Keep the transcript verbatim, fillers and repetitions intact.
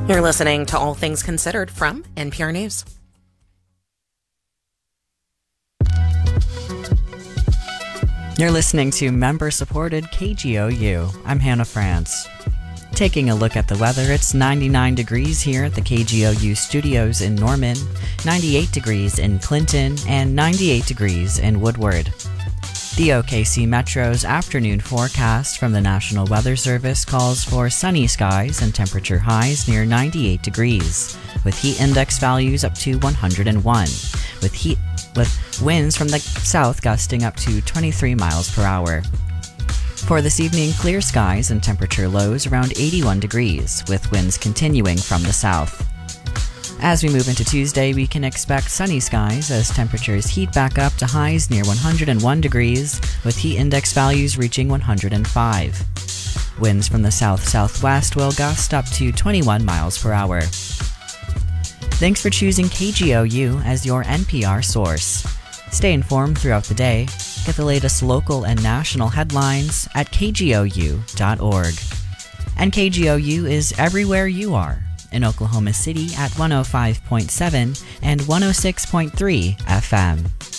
You're listening to All Things Considered from N P R News. You're listening to member-supported K G O U. I'm Hannah France. Taking a look at the weather, it's ninety-nine degrees here at the K G O U studios in Norman, ninety-eight degrees in Clinton, and ninety-eight degrees in Woodward. The O K C Metro's afternoon forecast from the National Weather Service calls for sunny skies and temperature highs near ninety-eight degrees, with heat index values up to one hundred one, with heat with winds from the south gusting up to twenty-three miles per hour. For this evening, clear skies and temperature lows around eighty-one degrees, with winds continuing from the south. As we move into Tuesday, we can expect sunny skies as temperatures heat back up to highs near one hundred one degrees, with heat index values reaching one hundred five. Winds from the south-southwest will gust up to twenty-one miles per hour. Thanks for choosing K G O U as your N P R source. Stay informed throughout the day. Get the latest local and national headlines at k g o u dot org. And K G O U is everywhere you are. In Oklahoma City at one oh five point seven and one oh six point three F M.